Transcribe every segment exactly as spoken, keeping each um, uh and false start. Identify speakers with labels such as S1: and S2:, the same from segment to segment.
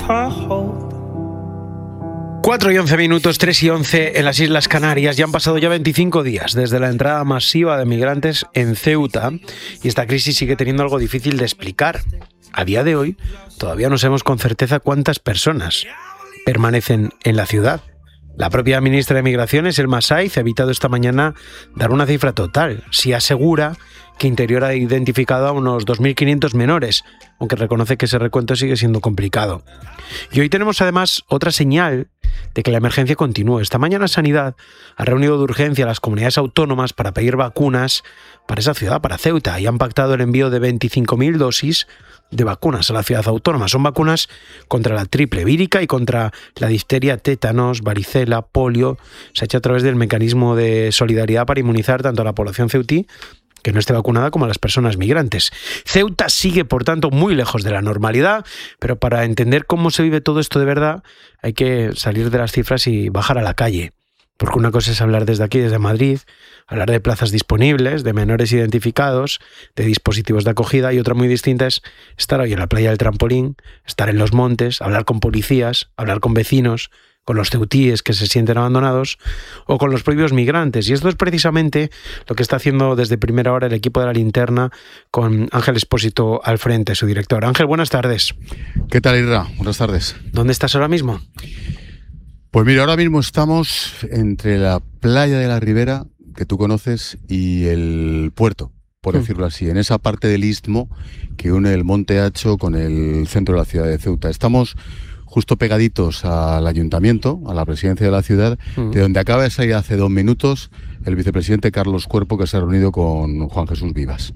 S1: cuatro y once minutos, tres y once en las Islas Canarias. Ya han pasado ya veinticinco días desde la entrada masiva de migrantes en Ceuta y esta crisis sigue teniendo algo difícil de explicar. A día de hoy todavía no sabemos con certeza cuántas personas permanecen en la ciudad. La propia ministra de Migraciones, Elma Saiz, ha evitado esta mañana dar una cifra total. Sí asegura que Interior ha identificado a unos dos mil quinientos menores, aunque reconoce que ese recuento sigue siendo complicado. Y hoy tenemos además otra señal de que la emergencia continúa. Esta mañana Sanidad ha reunido de urgencia a las comunidades autónomas para pedir vacunas para esa ciudad, para Ceuta, y han pactado el envío de veinticinco mil dosis de vacunas a la ciudad autónoma. Son vacunas contra la triple vírica y contra la difteria, tétanos, varicela, polio. Se ha hecho a través del mecanismo de solidaridad para inmunizar tanto a la población ceutí que no esté vacunada como a las personas migrantes. Ceuta sigue, por tanto, muy lejos de la normalidad, pero para entender cómo se vive todo esto de verdad hay que salir de las cifras y bajar a la calle. Porque una cosa es hablar desde aquí, desde Madrid, hablar de plazas disponibles, de menores identificados, de dispositivos de acogida, y otra muy distinta es estar hoy en la playa del Trampolín, estar en los montes, hablar con policías, hablar con vecinos, con los ceutíes que se sienten abandonados o con los propios migrantes. Y esto es precisamente lo que está haciendo desde primera hora el equipo de La Linterna con Ángel Expósito al frente, su director. Ángel, buenas tardes.
S2: ¿Qué tal, Irra? Buenas tardes.
S1: ¿Dónde estás ahora mismo?
S2: Pues mira, ahora mismo estamos entre la playa de la Ribera, que tú conoces, y el puerto, por mm. decirlo así, en esa parte del istmo que une el Monte Hacho con el centro de la ciudad de Ceuta. Estamos justo pegaditos al ayuntamiento, a la presidencia de la ciudad, mm. de donde acaba de salir hace dos minutos el vicepresidente Carlos Cuerpo, que se ha reunido con Juan Jesús Vivas.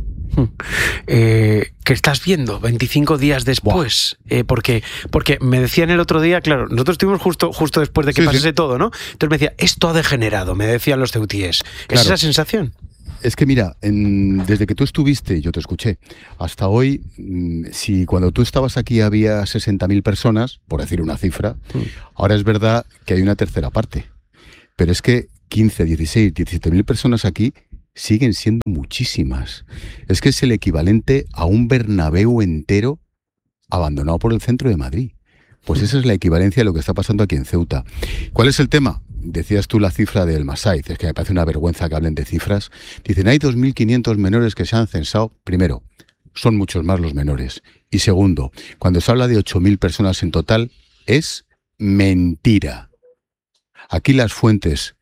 S1: Eh, ¿Qué estás viendo veinticinco días después? Eh, porque, porque me decían el otro día, claro, nosotros estuvimos justo, justo después de que sí, pasase sí. todo, ¿no? Entonces me decía, esto ha degenerado, me decían los ceutíes. ¿Es
S2: claro.
S1: esa sensación?
S2: Es que mira, en, desde que tú estuviste, yo te escuché, hasta hoy, si cuando tú estabas aquí había sesenta mil personas, por decir una cifra, mm. ahora es verdad que hay una tercera parte. Pero es que quince, dieciséis, diecisiete mil personas aquí siguen siendo muchísimas. Es que es el equivalente a un Bernabéu entero abandonado por el centro de Madrid. Pues esa es la equivalencia de lo que está pasando aquí en Ceuta. ¿Cuál es el tema? Decías tú la cifra del Elma Saiz, es que me parece una vergüenza que hablen de cifras. Dicen, hay dos mil quinientos menores que se han censado. Primero, son muchos más los menores. Y segundo, cuando se habla de ocho mil personas en total, es mentira. Aquí las fuentes,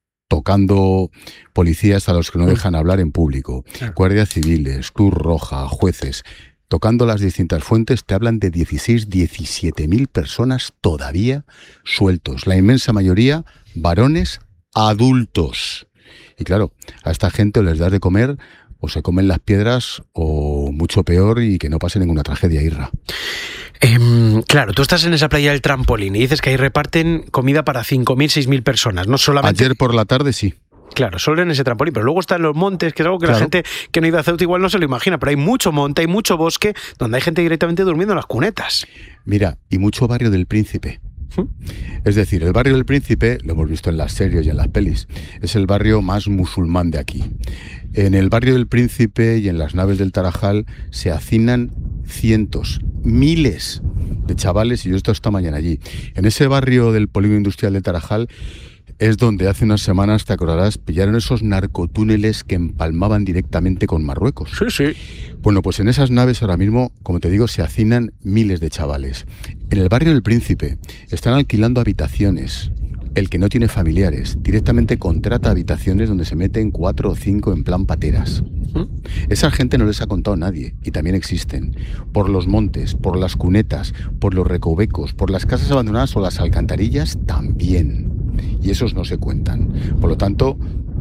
S2: tocando policías a los que no dejan hablar en público, guardias civiles, Cruz Roja, jueces, tocando las distintas fuentes, te hablan de dieciséis, diecisiete mil personas todavía sueltos. La inmensa mayoría, varones adultos. Y claro, a esta gente les das de comer, o se comen las piedras, o mucho peor, y que no pase ninguna tragedia, Irra.
S1: Eh, claro, tú estás en esa playa del Trampolín y dices que ahí reparten comida para cinco mil, seis mil personas, no solamente...
S2: Ayer por la tarde sí.
S1: Claro, solo en ese trampolín, pero luego están los montes, que es algo que claro. la gente que no ha ido a Ceuta igual no se lo imagina, pero hay mucho monte, hay mucho bosque, donde hay gente directamente durmiendo en las cunetas.
S2: Mira, y mucho barrio del Príncipe. ¿Mm? Es decir, el barrio del Príncipe, lo hemos visto en las series y en las pelis, es el barrio más musulmán de aquí. En el barrio del Príncipe y en las naves del Tarajal se hacinan cientos, miles de chavales, y yo he estado esta mañana allí. En ese barrio del polígono industrial del Tarajal es donde hace unas semanas, te acordarás, pillaron esos narcotúneles que empalmaban directamente con Marruecos.
S1: Sí, sí.
S2: Bueno, pues en esas naves ahora mismo, como te digo, se hacinan miles de chavales. En el barrio del Príncipe están alquilando habitaciones. El que no tiene familiares directamente contrata habitaciones donde se meten cuatro o cinco en plan pateras. ¿Mm? Esa gente no les ha contado nadie, y también existen. Por los montes, por las cunetas, por los recovecos, por las casas abandonadas o las alcantarillas también. Y esos no se cuentan. Por lo tanto,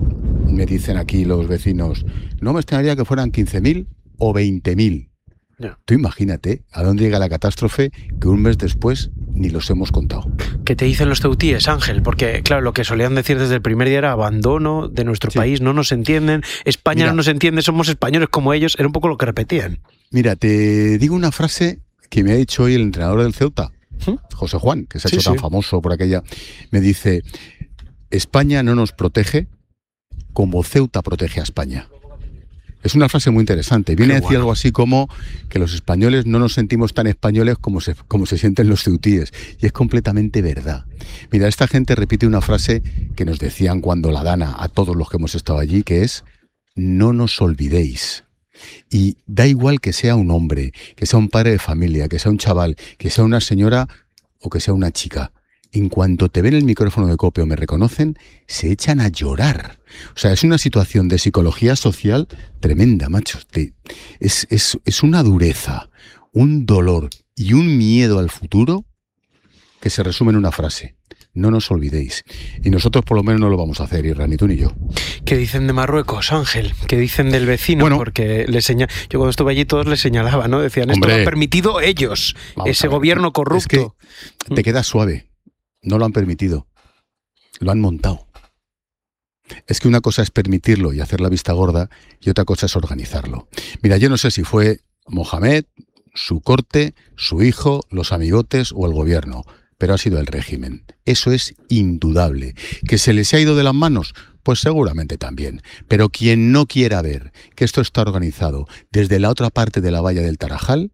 S2: me dicen aquí los vecinos, no me extrañaría que fueran quince mil o veinte mil. No. Tú imagínate a dónde llega la catástrofe que un mes después ni los hemos contado.
S1: ¿Qué te dicen los ceutíes, Ángel? Porque, claro, lo que solían decir desde el primer día era abandono de nuestro sí. país, no nos entienden, España Mira, no nos entiende, somos españoles como ellos, era un poco lo que repetían.
S2: Mira, te digo una frase que me ha dicho hoy el entrenador del Ceuta, ¿Mm? José Juan, que se ha sí, hecho tan sí. famoso por aquella, me dice, España no nos protege como Ceuta protege a España. Es una frase muy interesante. Viene
S1: Qué
S2: a decir
S1: guay.
S2: algo así como que los españoles no nos sentimos tan españoles como se, como se sienten los ceutíes. Y es completamente verdad. Mira, esta gente repite una frase que nos decían cuando la Dana a todos los que hemos estado allí, que es: no nos olvidéis. Y da igual que sea un hombre, que sea un padre de familia, que sea un chaval, que sea una señora o que sea una chica. En cuanto te ven el micrófono de copia o me reconocen, se echan a llorar. O sea, es una situación de psicología social tremenda, macho. Te- es, es, es una dureza, un dolor y un miedo al futuro que se resume en una frase: no nos olvidéis. Y nosotros por lo menos no lo vamos a hacer, Irra, ni tú ni yo.
S1: ¿Qué dicen de Marruecos, Ángel? ¿Qué dicen del vecino?
S2: Bueno.
S1: Porque le señal... yo cuando estuve allí todos le señalaban, ¿no? Decían, esto
S2: Hombre.
S1: lo han permitido ellos,
S2: Vamos
S1: ese
S2: a ver.
S1: gobierno corrupto.
S2: Es que te quedas suave. No lo han permitido. Lo han montado. Es que una cosa es permitirlo y hacer la vista gorda y otra cosa es organizarlo. Mira, yo no sé si fue Mohamed, su corte, su hijo, los amigotes o el gobierno, pero ha sido el régimen. Eso es indudable. ¿Que se les ha ido de las manos? Pues seguramente también. Pero quien no quiera ver que esto está organizado desde la otra parte de la valla del Tarajal,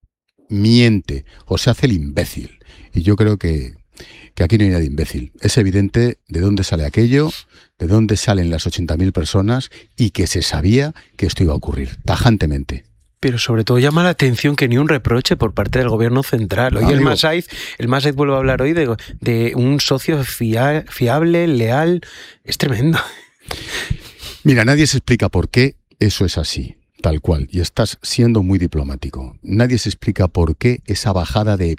S2: miente o se hace el imbécil. Y yo creo que, que aquí no hay nadie imbécil. Es evidente de dónde sale aquello, de dónde salen las ochenta mil personas y que se sabía que esto iba a ocurrir, tajantemente.
S1: Pero sobre todo llama la atención que ni un reproche por parte del gobierno central. Hoy
S2: No,
S1: el
S2: amigo.
S1: Masaiz, el Masaiz vuelve a hablar hoy de, de un socio fia- fiable, leal. Es tremendo.
S2: Mira, nadie se explica por qué eso es así, tal cual, y estás siendo muy diplomático. Nadie se explica por qué esa bajada de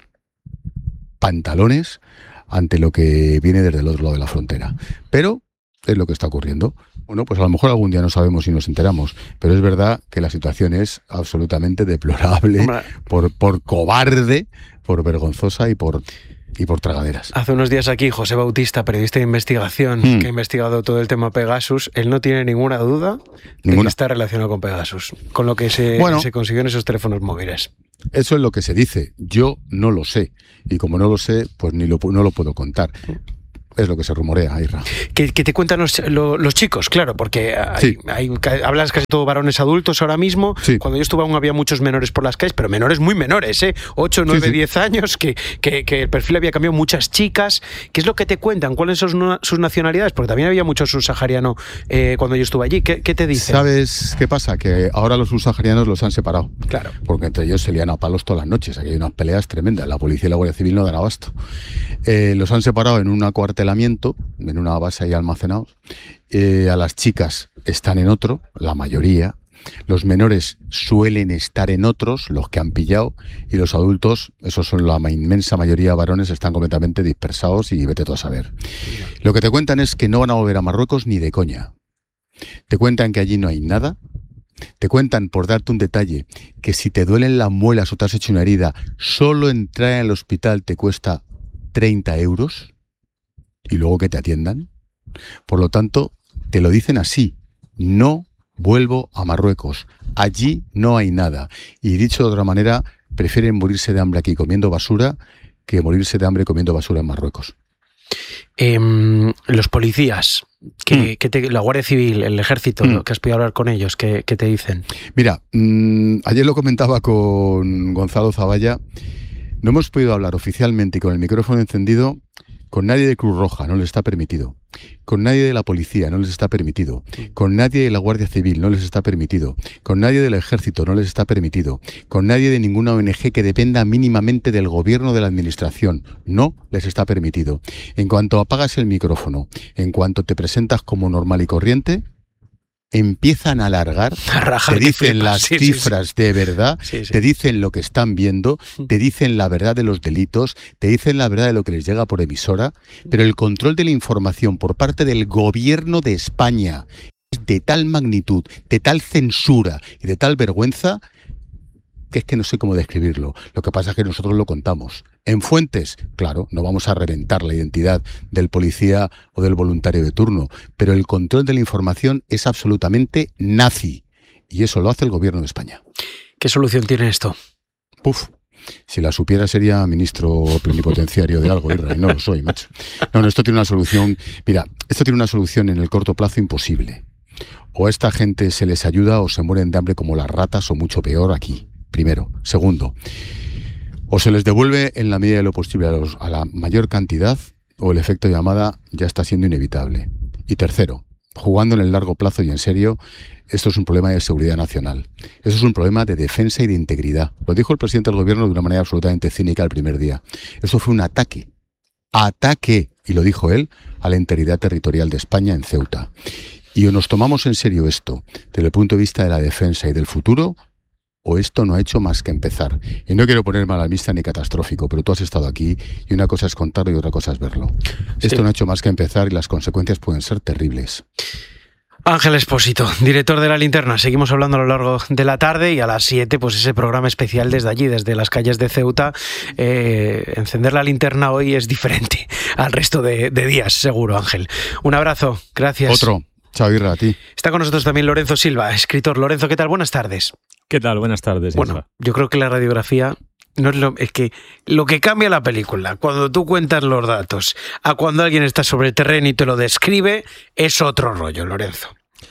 S2: pantalones ante lo que viene desde el otro lado de la frontera. Pero es lo que está ocurriendo. Bueno, pues a lo mejor algún día no sabemos y nos enteramos, pero es verdad que la situación es absolutamente deplorable,
S1: Hombre.
S2: por, por cobarde, por vergonzosa y por, y por tragaderas.
S1: Hace unos días aquí José Bautista, periodista de investigación,
S2: Hmm.
S1: que ha investigado todo el tema Pegasus, él no tiene ninguna duda de
S2: Ninguna.
S1: que está relacionado con Pegasus, con lo que se,
S2: Bueno.
S1: se consiguió en esos teléfonos móviles.
S2: Eso es lo que se dice. Yo no lo sé. Y como no lo sé, pues ni lo, pu- no lo puedo contar. Es lo que se rumorea, Irra.
S1: Que, que te cuentan los, lo- los chicos, claro, porque hay,
S2: Sí.
S1: hay- ca- hablas casi todo varones adultos ahora mismo.
S2: Sí.
S1: Cuando yo estuve aún había muchos menores por las calles, pero menores muy menores, ¿eh? ocho, nueve,
S2: sí.
S1: diez años, que, que, que el perfil había cambiado, muchas chicas. ¿Qué es lo que te cuentan? ¿Cuáles son sus, sus nacionalidades? Porque también había mucho subsahariano eh, cuando yo estuve allí. ¿Qué, qué te dicen?
S2: ¿Sabes qué pasa? Que ahora los subsaharianos los han separado.
S1: Claro.
S2: Porque entre ellos se lían a palos todas las noches. Aquí hay unas peleas tremendas. La policía y la Guardia Civil no dan abasto. Eh, los han separado en un acuartelamiento, en una base ahí almacenados. Eh, a las chicas están en otro, la mayoría. Los menores suelen estar en otros, los que han pillado, y los adultos, esos son la ma- inmensa mayoría de varones, están completamente dispersados y vete tú a saber. Lo que te cuentan es que no van a volver a Marruecos ni de coña. Te cuentan que allí no hay nada. Te cuentan, por darte un detalle, que si te duelen las muelas o te has hecho una herida, solo entrar al hospital te cuesta treinta euros y luego que te atiendan. Por lo tanto, te lo dicen así: no vuelvo a Marruecos, allí no hay nada. Y dicho de otra manera, prefieren morirse de hambre aquí comiendo basura que morirse de hambre comiendo basura en Marruecos.
S1: Eh, los policías, que,
S2: Mm.
S1: que te- la Guardia Civil, el Ejército,
S2: Mm.
S1: que has podido hablar con ellos, ¿qué, qué te dicen?
S2: Mira, mmm, ayer lo comentaba con Gonzalo Zavalla. No hemos podido hablar oficialmente y con el micrófono encendido con nadie de Cruz Roja, no les está permitido. Con nadie de la policía, no les está permitido. Con nadie de la Guardia Civil, no les está permitido. Con nadie del Ejército, no les está permitido. Con nadie de ninguna O N G que dependa mínimamente del gobierno o de la administración, no les está permitido. En cuanto apagas el micrófono, en cuanto te presentas como normal y corriente, empiezan a alargar,
S1: A rajar,
S2: te
S1: que
S2: dicen
S1: flipas.
S2: las
S1: Sí, sí, sí.
S2: cifras de verdad,
S1: Sí, sí.
S2: te dicen lo que están viendo, te dicen la verdad de los delitos, te dicen la verdad de lo que les llega por emisora, pero el control de la información por parte del gobierno de España es de tal magnitud, de tal censura y de tal vergüenza que es que no sé cómo describirlo. Lo que pasa es que nosotros lo contamos. En fuentes, claro, no vamos a reventar la identidad del policía o del voluntario de turno, pero el control de la información es absolutamente nazi. Y eso lo hace el gobierno de España.
S1: ¿Qué solución tiene esto?
S2: Puf. Si la supiera sería ministro plenipotenciario de algo, Irra, y no lo soy, macho. No, no, esto tiene una solución. Mira, esto tiene una solución en el corto plazo imposible. O a esta gente se les ayuda o se mueren de hambre como las ratas o mucho peor aquí. Primero. Segundo, o se les devuelve en la medida de lo posible a, los, a la mayor cantidad o el efecto llamada ya está siendo inevitable. Y tercero, jugando en el largo plazo y en serio, esto es un problema de seguridad nacional. Eso es un problema de defensa y de integridad. Lo dijo el presidente del gobierno de una manera absolutamente cínica el primer día. Eso fue un ataque. Ataque, y lo dijo él, a la integridad territorial de España en Ceuta. Y o nos tomamos en serio esto desde el punto de vista de la defensa y del futuro, o esto no ha hecho más que empezar. Y no quiero ponerme alarmista ni catastrófico, pero tú has estado aquí y una cosa es contarlo y otra cosa es verlo. Sí. Esto no ha hecho más que empezar y las consecuencias pueden ser terribles.
S1: Ángel Expósito, director de La Linterna. Seguimos hablando a lo largo de la tarde y a las siete, pues ese programa especial desde allí, desde las calles de Ceuta. Eh, encender la linterna hoy es diferente al resto de, de días, seguro, Ángel. Un abrazo, gracias.
S2: Otro. Chao, Irra, a ti.
S1: Está con nosotros también Lorenzo Silva, escritor. Lorenzo, ¿qué tal? Buenas tardes.
S3: ¿Qué tal? Buenas tardes.
S1: Bueno,
S3: Isra.
S1: Yo creo que la radiografía no es lo, es que lo que cambia la película, cuando tú cuentas los datos, a cuando alguien está sobre el terreno y te lo describe, es otro rollo, Lorenzo.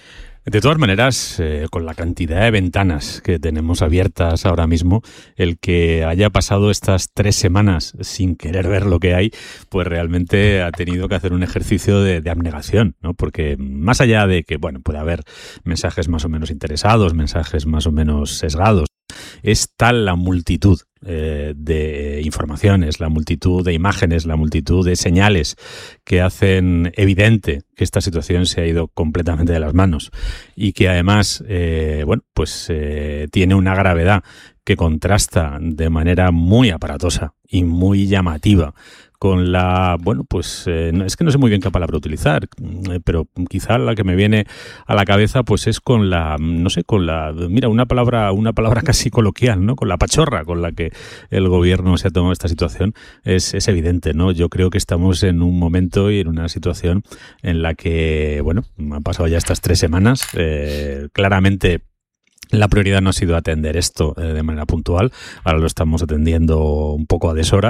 S3: De todas maneras, eh, con la cantidad de ventanas que tenemos abiertas ahora mismo, el que haya pasado estas tres semanas sin querer ver lo que hay, pues realmente ha tenido que hacer un ejercicio de, de abnegación, ¿no? Porque más allá de que, bueno, puede haber mensajes más o menos interesados, mensajes más o menos sesgados, es tal la multitud eh, de informaciones, la multitud de imágenes, la multitud de señales que hacen evidente que esta situación se ha ido completamente de las manos y que además, eh, bueno, pues eh, tiene una gravedad que contrasta de manera muy aparatosa y muy llamativa con la, bueno, pues eh, es que no sé muy bien qué palabra utilizar, eh, pero quizá la que me viene a la cabeza pues es con la, no sé, con la, mira, una palabra, una palabra casi coloquial, ¿no? Con la pachorra con la que el gobierno se ha tomado esta situación, es, es evidente, ¿no? Yo creo que estamos en un momento y en una situación en la que, bueno, han pasado ya estas tres semanas, eh, claramente la prioridad no ha sido atender esto eh, de manera puntual, ahora lo estamos atendiendo un poco a deshora,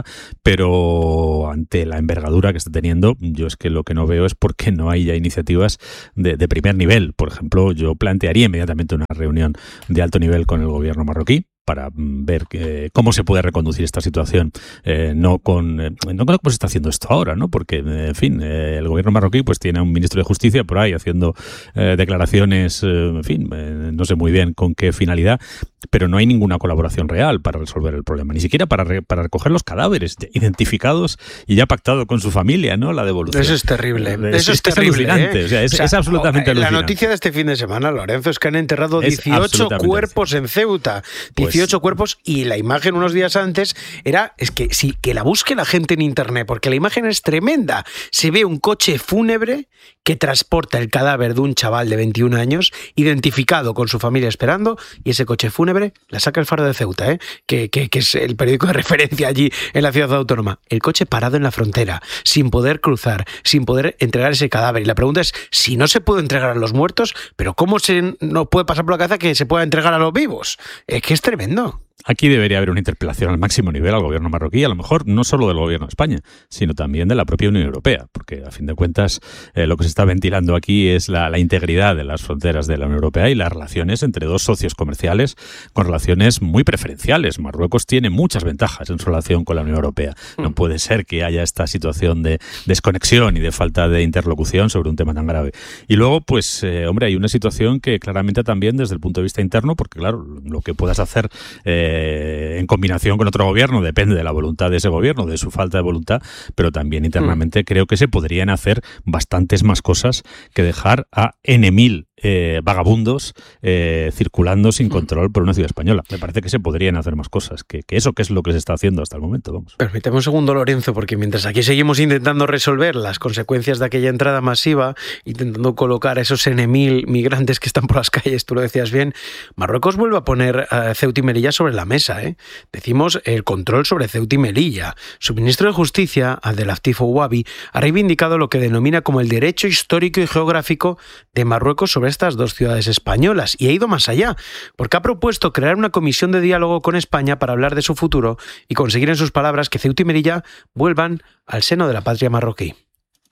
S3: pero ante la envergadura que está teniendo, yo es que lo que no veo es por qué no hay ya iniciativas de, de primer nivel. Por ejemplo, yo plantearía inmediatamente una reunión de alto nivel con el gobierno marroquí, para ver eh, cómo se puede reconducir esta situación, eh, no con eh, no con cómo se está haciendo esto ahora, ¿no? Porque, eh, en fin, eh, el gobierno marroquí pues tiene a un ministro de Justicia por ahí haciendo eh, declaraciones, eh, en fin, eh, no sé muy bien con qué finalidad, pero no hay ninguna colaboración real para resolver el problema, ni siquiera para, re, para recoger los cadáveres identificados y ya pactado con su familia, ¿no? La devolución.
S1: Eso es terrible.
S3: Es,
S1: Eso es,
S3: es
S1: terrible.
S3: alucinante.
S1: ¿eh?
S3: O sea, es,
S1: o sea,
S3: es absolutamente
S1: la
S3: alucinante.
S1: La noticia de este fin de semana, Lorenzo, es que han enterrado dieciocho cuerpos en Ceuta. Pues, dieciocho cuerpos, y la imagen unos días antes era, es que sí, que la busque la gente en internet, porque la imagen es tremenda. Se ve un coche fúnebre que transporta el cadáver de un chaval de veintiún años, identificado con su familia esperando, y ese coche fúnebre la saca el Faro de Ceuta, ¿eh? que, que, que es el periódico de referencia allí en la ciudad autónoma. El coche parado en la frontera, sin poder cruzar, sin poder entregar ese cadáver. Y la pregunta es, si no se puede entregar a los muertos, ¿pero cómo se no puede pasar por la cabeza que se pueda entregar a los vivos? Es que es tremendo.
S3: Aquí debería haber una interpelación al máximo nivel al gobierno marroquí, a lo mejor no solo del gobierno de España, sino también de la propia Unión Europea, porque a fin de cuentas eh, lo que se está ventilando aquí es la, la integridad de las fronteras de la Unión Europea y las relaciones entre dos socios comerciales con relaciones muy preferenciales. Marruecos tiene muchas ventajas en su relación con la Unión Europea. No puede ser que haya esta situación de desconexión y de falta de interlocución sobre un tema tan grave. Y luego, pues, eh, hombre, hay una situación que claramente también desde el punto de vista interno, porque claro, lo que puedas hacer eh, en combinación con otro gobierno depende de la voluntad de ese gobierno, de su falta de voluntad, pero también internamente mm. creo que se podrían hacer bastantes más cosas que dejar a ene mil eh, vagabundos eh, circulando sin control por una ciudad española. Me parece que se podrían hacer más cosas que, que eso que es lo que se está haciendo hasta el momento. Vamos.
S1: Permíteme un segundo, Lorenzo, porque mientras aquí seguimos intentando resolver las consecuencias de aquella entrada masiva, intentando colocar a esos ene mil migrantes que están por las calles, tú lo decías bien, Marruecos vuelve a poner a Ceuta y Melilla sobre la mesa. ¿eh? Decimos el control sobre Ceuta y Melilla. Su ministro de Justicia, Abdelatif Ouabi, ha reivindicado lo que denomina como el derecho histórico y geográfico de Marruecos sobre estas dos ciudades españolas, y ha ido más allá, porque ha propuesto crear una comisión de diálogo con España para hablar de su futuro y conseguir, en sus palabras, que Ceuta y Melilla vuelvan al seno de la patria marroquí.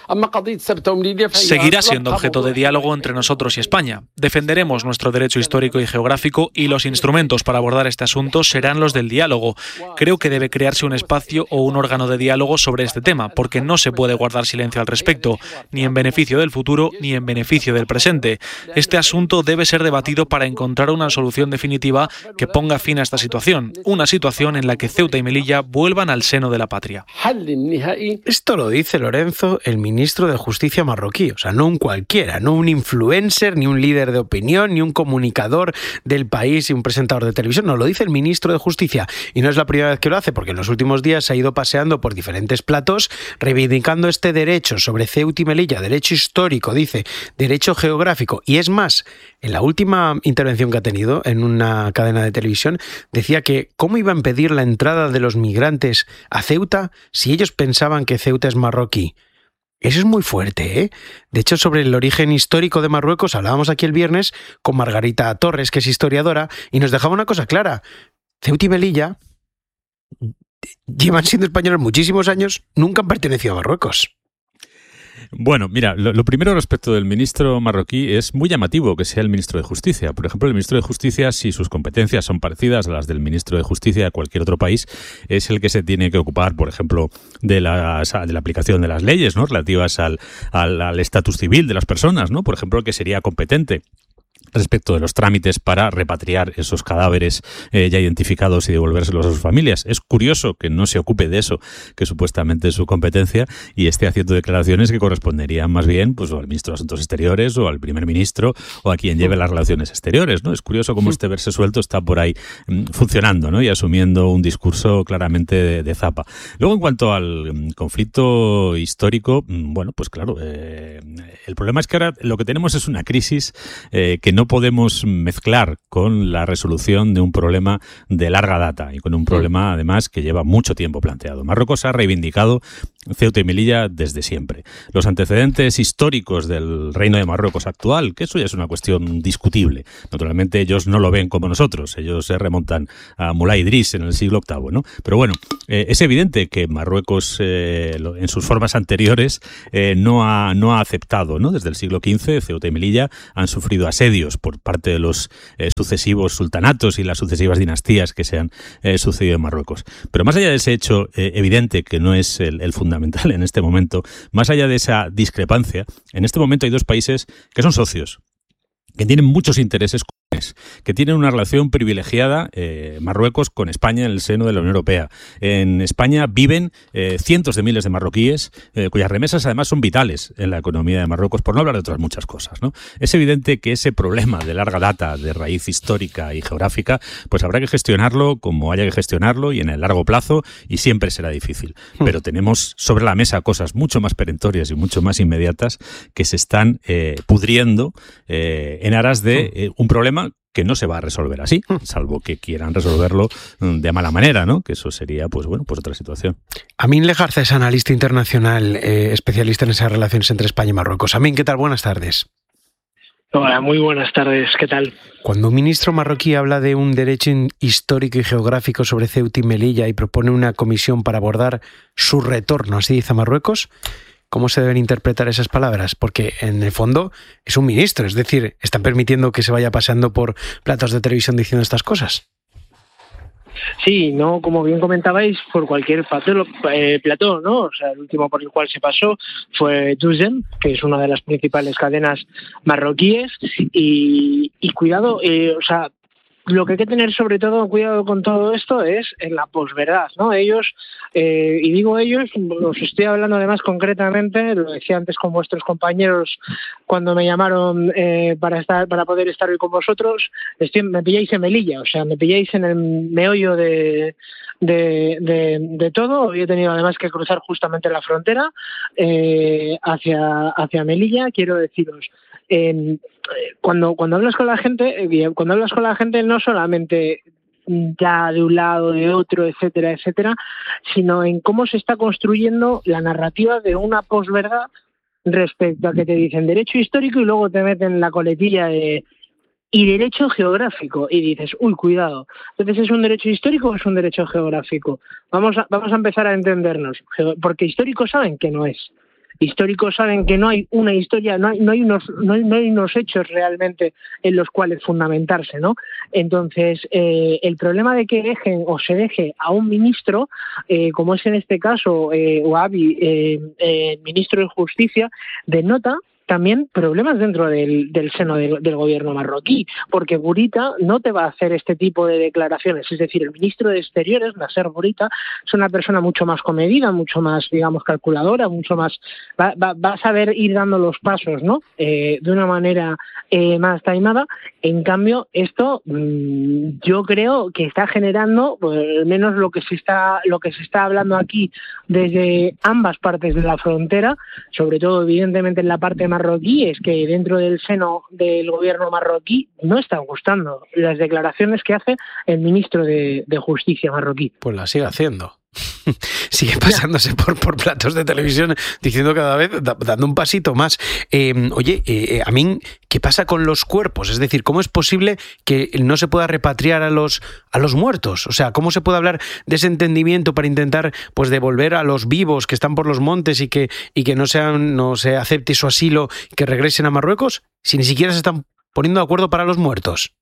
S4: Seguirá siendo objeto de diálogo entre nosotros y España. Defenderemos nuestro derecho histórico y geográfico y los instrumentos para abordar este asunto serán los del diálogo. Creo que debe crearse un espacio o un órgano de diálogo sobre este tema, porque no se puede guardar silencio al respecto, ni en beneficio del futuro ni en beneficio del presente. Este asunto debe ser debatido para encontrar una solución definitiva que ponga fin a esta situación, una situación en la que Ceuta y Melilla vuelvan al seno de la patria.
S1: Esto lo dice Lorenzo, el ministro de Justicia marroquí, o sea, no un cualquiera, no un influencer, ni un líder de opinión, ni un comunicador del país y un presentador de televisión, no, lo dice el ministro de Justicia. Y no es la primera vez que lo hace, porque en los últimos días se ha ido paseando por diferentes platos reivindicando este derecho sobre Ceuta y Melilla, derecho histórico, dice, derecho geográfico. Y es más, en la última intervención que ha tenido en una cadena de televisión, decía que cómo iba a impedir la entrada de los migrantes a Ceuta si ellos pensaban que Ceuta es marroquí. Eso es muy fuerte, ¿eh? De hecho, sobre el origen histórico de Marruecos hablábamos aquí el viernes con Margarita Torres, que es historiadora, y nos dejaba una cosa clara. Ceuta y Melilla llevan siendo españoles muchísimos años, nunca han pertenecido a Marruecos.
S3: Bueno, mira, lo, lo primero respecto del ministro marroquí es muy llamativo que sea el ministro de Justicia. Por ejemplo, el ministro de Justicia, si sus competencias son parecidas a las del ministro de Justicia de cualquier otro país, es el que se tiene que ocupar, por ejemplo, de, las, de la aplicación de las leyes, ¿no?, relativas al, al, al estatus civil de las personas, ¿no? Por ejemplo, el que sería competente respecto de los trámites para repatriar esos cadáveres eh, ya identificados y devolvérselos a sus familias. Es curioso que no se ocupe de eso, que supuestamente es su competencia, y esté haciendo declaraciones que corresponderían más bien pues, o al ministro de Asuntos Exteriores o al primer ministro o a quien lleve las relaciones exteriores, ¿no? Es curioso cómo este verse suelto está por ahí mm, funcionando, ¿no?, y asumiendo un discurso claramente de, de zapa. Luego, en cuanto al mm, conflicto histórico, mm, bueno, pues claro, eh, el problema es que ahora lo que tenemos es una crisis eh, que no podemos mezclar con la resolución de un problema de larga data y con un problema, además, que lleva mucho tiempo planteado. Marruecos ha reivindicado Ceuta y Melilla desde siempre. Los antecedentes históricos del Reino de Marruecos actual, que eso ya es una cuestión discutible. Naturalmente, ellos no lo ven como nosotros. Ellos se remontan a Mulay Idris en el siglo octavo, ¿no? Pero bueno, eh, es evidente que Marruecos, eh, en sus formas anteriores, eh, no ha, no ha aceptado, ¿no? Desde el siglo quince, Ceuta y Melilla han sufrido asedios por parte de los eh, sucesivos sultanatos y las sucesivas dinastías que se han eh, sucedido en Marruecos. Pero más allá de ese hecho eh, evidente, que no es el, el fundamental en este momento, más allá de esa discrepancia, en este momento hay dos países que son socios, que tienen muchos intereses comunes, que tienen una relación privilegiada, eh, Marruecos con España en el seno de la Unión Europea. En España viven eh, cientos de miles de marroquíes, eh, cuyas remesas además son vitales en la economía de Marruecos, por no hablar de otras muchas cosas, ¿no? Es evidente que ese problema de larga data, de raíz histórica y geográfica, pues habrá que gestionarlo como haya que gestionarlo y en el largo plazo, y siempre será difícil. Pero tenemos sobre la mesa cosas mucho más perentorias y mucho más inmediatas que se están eh, pudriendo eh, en aras de eh, un problema que no se va a resolver así, salvo que quieran resolverlo de mala manera, ¿no? Que eso sería, pues bueno, pues otra situación.
S1: Amin Lejarza es analista internacional, eh, especialista en esas relaciones entre España y Marruecos. Amin, ¿qué tal? Buenas tardes.
S5: Hola, muy buenas tardes. ¿Qué tal?
S1: Cuando un ministro marroquí habla de un derecho histórico y geográfico sobre Ceuta y Melilla y propone una comisión para abordar su retorno, así dice Marruecos, ¿cómo se deben interpretar esas palabras? Porque en el fondo es un ministro, es decir, están permitiendo que se vaya pasando por platos de televisión diciendo estas cosas.
S5: Sí, no, como bien comentabais, por cualquier plató, eh, plató, ¿no? O sea, el último por el cual se pasó fue Duzem, que es una de las principales cadenas marroquíes, y, y cuidado, eh, o sea, lo que hay que tener sobre todo cuidado con todo esto es en la posverdad, ¿no? Ellos, eh, y digo ellos, os estoy hablando además concretamente, lo decía antes con vuestros compañeros cuando me llamaron eh, para estar, para poder estar hoy con vosotros, estoy, me pilláis en Melilla, o sea, me pilláis en el meollo de, de, de, de todo. Hoy he tenido además que cruzar justamente la frontera eh, hacia, hacia Melilla. Quiero deciros, eh, cuando cuando hablas con la gente, eh, cuando hablas con la gente no solamente ya de un lado, de otro, etcétera, etcétera, sino en cómo se está construyendo la narrativa de una posverdad respecto a que te dicen derecho histórico y luego te meten la coletilla de y derecho geográfico y dices, uy, cuidado, entonces ¿es un derecho histórico o es un derecho geográfico? Vamos a, vamos a empezar a entendernos, porque histórico saben que no es. históricos saben que no hay una historia, no hay, no hay unos, no hay, no hay unos hechos realmente en los cuales fundamentarse, ¿no? Entonces, eh, el problema de que dejen o se deje a un ministro, eh, como es en este caso eh, Ouabi, eh, eh, ministro de Justicia, denota también problemas dentro del, del seno del, del gobierno marroquí, porque Bourita no te va a hacer este tipo de declaraciones. Es decir, el ministro de Exteriores, Nasser Bourita, es una persona mucho más comedida, mucho más, digamos, calculadora, mucho más... Va, va, va a saber ir dando los pasos, ¿no? Eh, de una manera eh, más taimada. En cambio, esto mmm, yo creo que está generando, pues, al menos lo que se está, lo que se está hablando aquí desde ambas partes de la frontera, sobre todo, evidentemente, en la parte marroquí, es que dentro del seno del gobierno marroquí no están gustando las declaraciones que hace el ministro de, de Justicia marroquí.
S1: Pues la sigue haciendo. Sigue pasándose por, por platos de televisión diciendo cada vez, da, dando un pasito más. Eh, oye, eh, Amin, ¿qué pasa con los cuerpos? Es decir, ¿cómo es posible que no se pueda repatriar a los, a los muertos? O sea, ¿cómo se puede hablar de ese entendimiento para intentar, pues, devolver a los vivos que están por los montes y que, y que no, sean, no se acepte su asilo, que regresen a Marruecos, si ni siquiera se están poniendo de acuerdo para los muertos?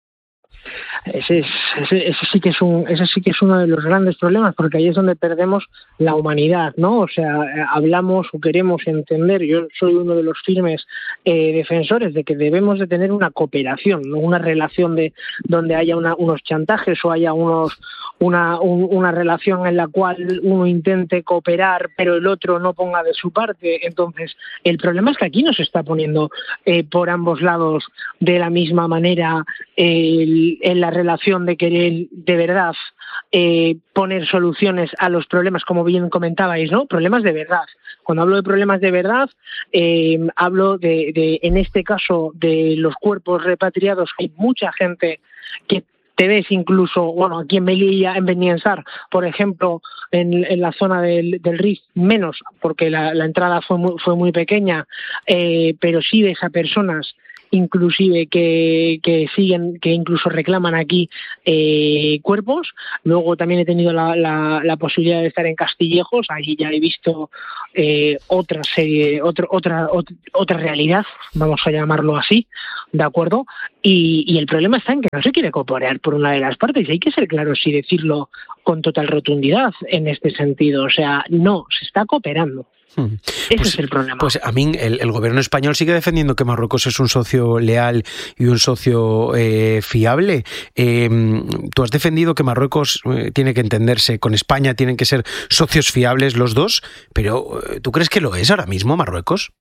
S5: Ese, es, ese, ese sí que es un, ese sí que es uno de los grandes problemas, porque ahí es donde perdemos la humanidad, ¿no? O sea, hablamos o queremos entender, yo soy uno de los firmes eh, defensores de que debemos de tener una cooperación, no una relación de donde haya una, unos chantajes o haya unos una, un, una relación en la cual uno intente cooperar pero el otro no ponga de su parte. Entonces, el problema es que aquí no se está poniendo eh, por ambos lados de la misma manera eh, en la relación de querer de verdad eh, poner soluciones a los problemas, como bien comentabais, ¿no? Problemas de verdad. Cuando hablo de problemas de verdad, eh, hablo de, de, en este caso, de los cuerpos repatriados. Hay mucha gente que te ves incluso, bueno, aquí en Melilla, en Beniensar, por ejemplo, en, en la zona del, del Rif, menos, porque la, la entrada fue muy, fue muy pequeña, eh, pero sí ves a personas inclusive que, que siguen, que incluso reclaman aquí eh, cuerpos. Luego también he tenido la, la, la posibilidad de estar en Castillejos, allí ya he visto eh, otra serie, otro, otra, otra otra realidad, vamos a llamarlo así, ¿de acuerdo? Y, y el problema está en que no se quiere cooperar por una de las partes, y hay que ser claros y decirlo con total rotundidad en este sentido. O sea, no, se está cooperando. Hmm. Ese
S1: pues,
S5: es el problema.
S1: Pues a mí el, el gobierno español sigue defendiendo que Marruecos es un socio leal y un socio eh, fiable. Eh, tú has defendido que Marruecos eh, tiene que entenderse con España, tienen que ser socios fiables los dos, pero ¿tú crees que lo es ahora mismo Marruecos?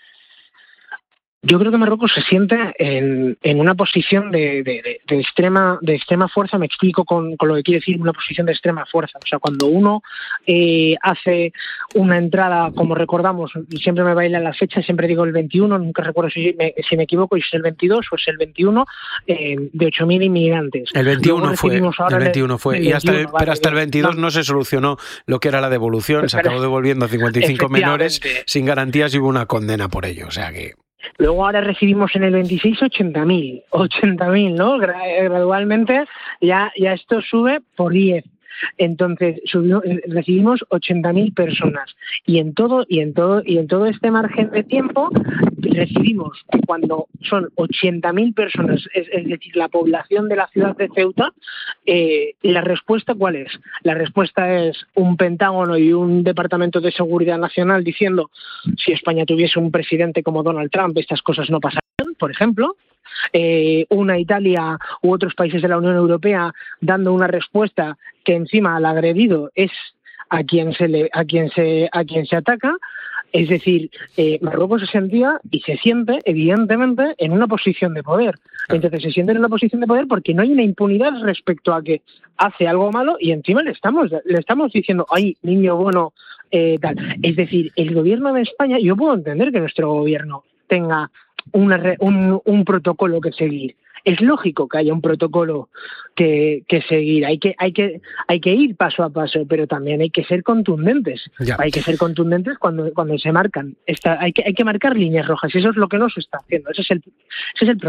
S5: Yo creo que Marruecos se siente en, en una posición de, de, de, de, extrema, de extrema fuerza. Me explico con, con lo que quiere decir una posición de extrema fuerza. O sea, cuando uno eh, hace una entrada, como recordamos, siempre me bailan las fechas, siempre digo el veintiuno, nunca recuerdo si me, si me equivoco, y si es el veintidós o es el veintiuno, eh, de ocho mil inmigrantes.
S1: El veintiuno fue, el veintiuno fue. El, el veintiuno, y hasta el, vale, pero hasta el veintidós no. no se solucionó lo que era la devolución, pues, se acabó devolviendo a cincuenta y cinco menores sin garantías y hubo una condena por ello. O sea que...
S5: Luego ahora recibimos en el veintiséis ochenta mil, ochenta mil, ¿no? Gradualmente ya, ya esto sube por diez. Entonces subimos, recibimos ochenta mil personas y en todo y en todo y en todo este margen de tiempo recibimos que cuando son ochenta mil personas, es, es decir, la población de la ciudad de Ceuta, eh, la respuesta ¿cuál es? La respuesta es un Pentágono y un Departamento de Seguridad Nacional diciendo si España tuviese un presidente como Donald Trump estas cosas no pasarían, por ejemplo. Eh, una Italia u otros países de la Unión Europea dando una respuesta que encima al agredido es a quien se le a quien se a quien se ataca. Es decir, eh, Marruecos se sentía y se siente evidentemente en una posición de poder. Entonces se siente en una posición de poder porque no hay una impunidad respecto a que hace algo malo y encima le estamos le estamos diciendo ay, niño bueno, eh, tal. Es decir, el gobierno de España, yo puedo entender que nuestro gobierno tenga Una, un, un protocolo que seguir. Es lógico que haya un protocolo que, que seguir. Hay que, hay que, hay que ir paso a paso, pero también hay que ser contundentes. Ya. Hay que ser contundentes cuando, cuando se marcan. Esta, hay que, hay que marcar líneas rojas y eso es lo que no se está haciendo. Ese es el, ese es el problema.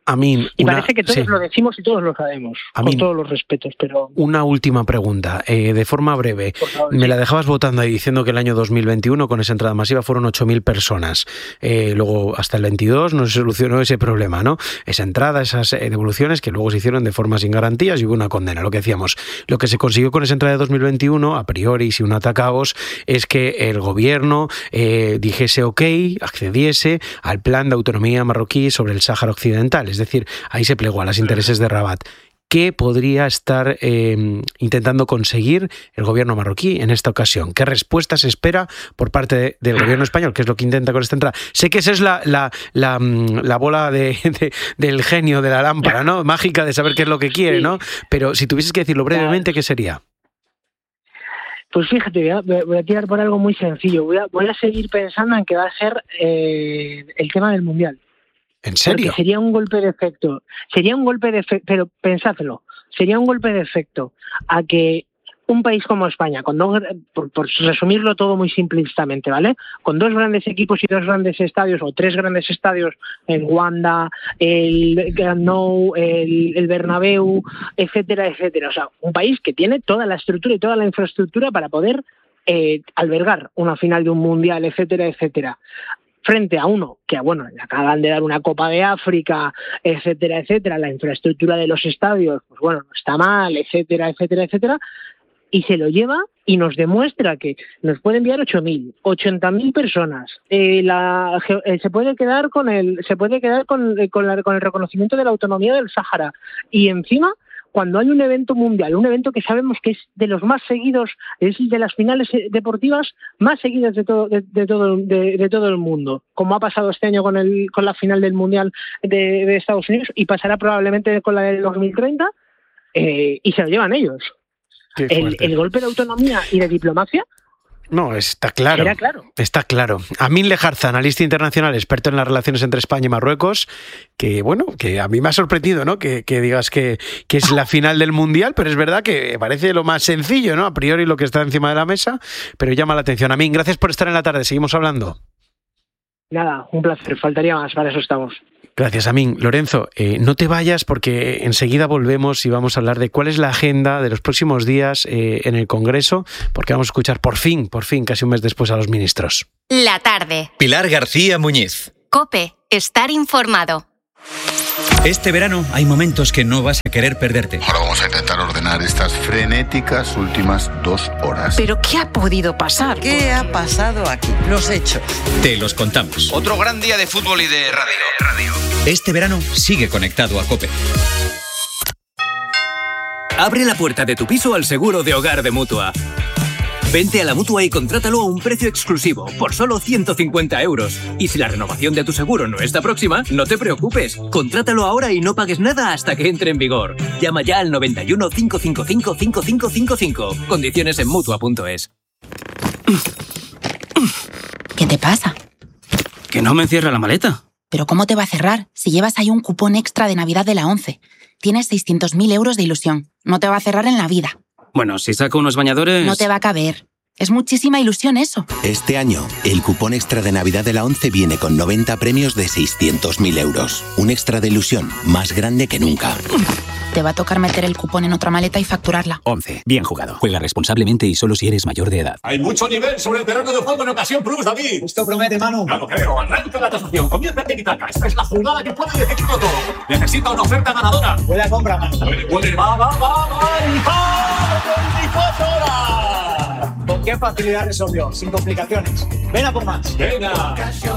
S1: Amin,
S5: y
S1: una,
S5: parece que todos
S1: sí.
S5: lo decimos y todos lo sabemos,
S1: Amin,
S5: con todos los respetos, pero...
S1: Una última pregunta, eh, de forma breve.
S5: Favor,
S1: Me
S5: sí.
S1: la dejabas votando ahí diciendo que el año dos mil veintiuno con esa entrada masiva fueron ocho mil personas. Eh, luego hasta el veintidós no se solucionó ese problema, ¿no? Esa entrada, esas eh, devoluciones que luego se hicieron de forma sin garantías y hubo una condena. Lo que decíamos, lo que se consiguió con esa entrada de dos mil veintiuno, a priori, si un atacaos, es que el gobierno eh, dijese ok, accediese al plan de autonomía marroquí sobre el Sáhara Occidental. Es decir, ahí se plegó a los intereses de Rabat. ¿Qué podría estar eh, intentando conseguir el gobierno marroquí en esta ocasión? ¿Qué respuesta se espera por parte de, del gobierno español? ¿Qué es lo que intenta con esta entrada? Sé que esa es la, la, la, la bola de, de, del genio de la lámpara, ¿no? Mágica de saber qué es lo que quiere, ¿no? Pero si tuvieses que decirlo brevemente, ¿qué sería?
S5: Pues fíjate, voy a, voy a tirar por algo muy sencillo. Voy a, voy a seguir pensando en que va a ser eh, el tema del Mundial.
S1: ¿En serio?
S5: Porque sería un golpe de efecto. Sería un golpe de efecto, pero pensádelo, sería un golpe de efecto a que un país como España, con dos, por, por resumirlo todo muy simplistamente, ¿vale? Con dos grandes equipos y dos grandes estadios, o tres grandes estadios, el Wanda, el Camp Nou, el, el Bernabéu, etcétera, etcétera. O sea, un país que tiene toda la estructura y toda la infraestructura para poder eh, albergar una final de un mundial, etcétera, etcétera. Frente a uno que, bueno, le acaban de dar una Copa de África, etcétera, etcétera, la infraestructura de los estadios, pues bueno, no está mal, etcétera, etcétera, etcétera, y se lo lleva y nos demuestra que nos puede enviar ocho mil, ochenta mil personas, eh, la, eh, se puede quedar con el, se puede quedar con, eh, con, la, con el reconocimiento de la autonomía del Sáhara, y encima, cuando hay un evento mundial, un evento que sabemos que es de los más seguidos, es de las finales deportivas más seguidas de todo, de, de todo, de, de todo el mundo, como ha pasado este año con el, con la final del mundial de, de Estados Unidos, y pasará probablemente con la del dos mil treinta, eh, y se lo llevan ellos. El, el golpe de autonomía y de diplomacia.
S1: No, está claro.
S5: Era claro.
S1: Está claro. Amin Lejarza, analista internacional, experto en las relaciones entre España y Marruecos, que bueno, que a mí me ha sorprendido, ¿no? Que, que digas que, que es la final del Mundial, pero es verdad que parece lo más sencillo, ¿no? A priori lo que está encima de la mesa, pero llama la atención. Amin, gracias por estar en la tarde. Seguimos hablando.
S5: Nada, un placer. Faltaría más, para eso estamos.
S1: Gracias, Amin. Lorenzo, eh, no te vayas porque enseguida volvemos y vamos a hablar de cuál es la agenda de los próximos días eh, en el Congreso, porque vamos a escuchar por fin, por fin, casi un mes después a los ministros.
S6: La tarde.
S7: Pilar García Muñiz.
S6: COPE. Estar informado.
S7: Este verano hay momentos que no vas a querer perderte.
S2: Ahora vamos a intentar ordenar estas frenéticas últimas dos horas.
S8: ¿Pero qué ha podido pasar?
S9: ¿Qué ha pasado aquí? Los hechos.
S7: Te los contamos.
S10: Otro gran día de fútbol y de radio. radio.
S7: Este verano sigue conectado a COPE.
S11: Abre la puerta de tu piso al seguro de hogar de Mutua. Vente a la Mutua y contrátalo a un precio exclusivo, por solo ciento cincuenta euros. Y si la renovación de tu seguro no está próxima, no te preocupes. Contrátalo ahora y no pagues nada hasta que entre en vigor. Llama ya al noventa y uno, cinco cinco cinco, cinco cinco cinco cinco. Condiciones en Mutua punto es.
S8: ¿Qué te pasa?
S11: Que no me cierra la maleta.
S8: ¿Pero cómo te va a cerrar si llevas ahí un cupón extra de Navidad de la ONCE? Tienes seiscientos mil euros de ilusión. No te va a cerrar en la vida.
S11: Bueno, si saco unos bañadores...
S8: No te va a caber. Es muchísima ilusión eso.
S12: Este año, el cupón extra de Navidad de la ONCE viene con noventa premios de seiscientos mil euros. Un extra de ilusión más grande que nunca.
S8: Te va a tocar meter el cupón en otra maleta y facturarla.
S11: ONCE. Bien jugado. Juega responsablemente y solo si eres mayor de edad.
S13: Hay mucho nivel sobre el terreno de juego en Ocasión Plus, David.
S14: Esto promete, Manu.
S13: Ya lo creo. Arranca la tasación. Comienza el tiki-taka. Esta es la jugada que puede decidirlo todo. Necesita una oferta ganadora.
S14: Puede compra, Manu.
S13: Puede, puede. Va, va, va, va. Y va. veinticuatro horas.
S14: ¿Con qué facilidad resolvió? Sin complicaciones. Ven a por más.
S13: Venga.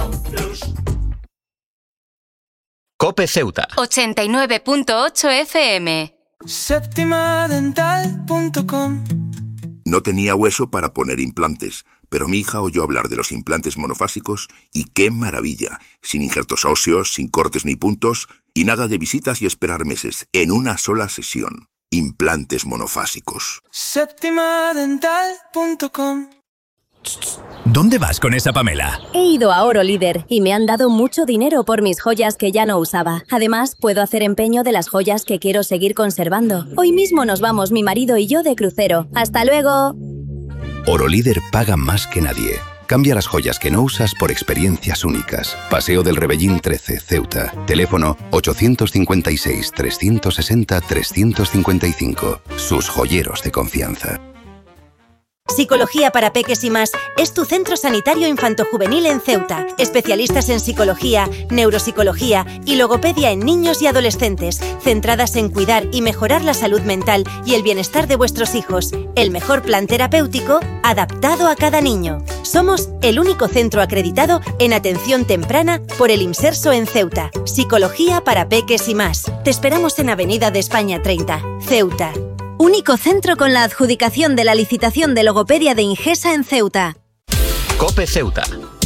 S7: COPE Ceuta.
S6: ochenta y nueve punto ocho F M.
S15: Séptima dental punto com.
S16: No tenía hueso para poner implantes, pero mi hija oyó hablar de los implantes monofásicos y ¡qué maravilla! Sin injertos óseos, sin cortes ni puntos y nada de visitas y esperar meses, en una sola sesión. Implantes monofásicos.
S15: Séptima dental punto com.
S17: ¿Dónde vas con esa Pamela?
S18: He ido a Oro Líder y me han dado mucho dinero por mis joyas que ya no usaba. Además, puedo hacer empeño de las joyas que quiero seguir conservando. Hoy mismo nos vamos mi marido y yo de crucero. ¡Hasta luego!
S12: Oro Líder paga más que nadie.
S19: Cambia las joyas que no usas por experiencias únicas. Paseo del Rebellín trece, Ceuta. Teléfono ochocientos cincuenta y seis, trescientos sesenta, trescientos cincuenta y cinco. Sus joyeros de confianza.
S18: Psicología para Peques y Más es tu centro sanitario infantojuvenil en Ceuta. Especialistas en psicología, neuropsicología y logopedia en niños y adolescentes, centradas en cuidar y mejorar la salud mental y el bienestar de vuestros hijos. El mejor plan terapéutico adaptado a cada niño. Somos el único centro acreditado en atención temprana por el IMSERSO en Ceuta. Psicología para Peques y Más. Te esperamos en Avenida de España treinta, Ceuta. Único centro con la adjudicación de la licitación de logopedia de Ingesa en Ceuta.
S20: COPE Ceuta.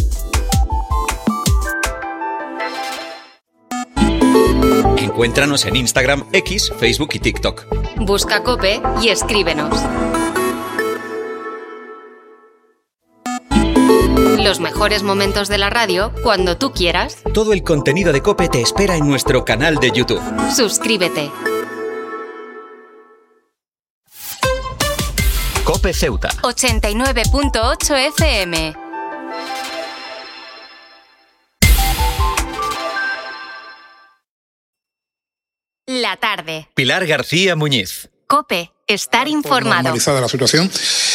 S20: Encuéntranos en Instagram, X, Facebook y TikTok.
S6: Busca COPE y escríbenos. Los mejores momentos de la radio cuando tú quieras.
S20: Todo el contenido de COPE te espera en nuestro canal de YouTube.
S6: Suscríbete.
S20: COPE Ceuta.
S6: ochenta y nueve punto ocho F M. La tarde.
S20: Pilar García Muñiz.
S6: COPE. Estar informado.
S21: Normalizada la situación.